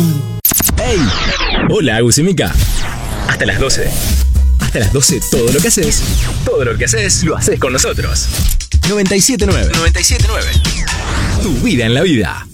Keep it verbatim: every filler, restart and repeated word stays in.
¡Hey! Hola, Agus y Mika. Hasta las doce. Hasta las doce todo lo que haces, todo lo que haces, lo haces con nosotros. noventa y siete nueve. noventa y siete nueve. Tu vida en la vida.